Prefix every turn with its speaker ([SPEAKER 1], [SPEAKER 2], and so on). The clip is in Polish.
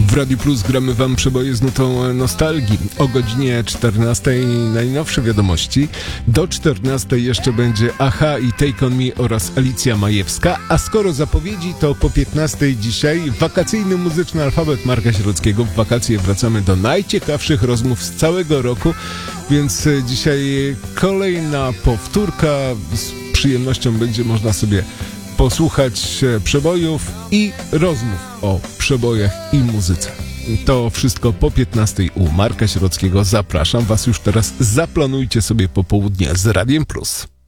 [SPEAKER 1] W Radiu Plus gramy wam przeboje z nutą nostalgii. O godzinie 14 najnowsze wiadomości. Do 14 jeszcze będzie Aha i Take On Me oraz Alicja Majewska. A skoro zapowiedzi, to po 15 dzisiaj wakacyjny muzyczny alfabet Marka Sierockiego. W wakacje wracamy do najciekawszych rozmów z całego roku, więc dzisiaj kolejna powtórka. Z przyjemnością będzie można sobie posłuchać przebojów i rozmów o przebojach i muzyce. To wszystko po 15 u Marka Sierockiego. Zapraszam was już teraz. Zaplanujcie sobie popołudnie z Radiem Plus.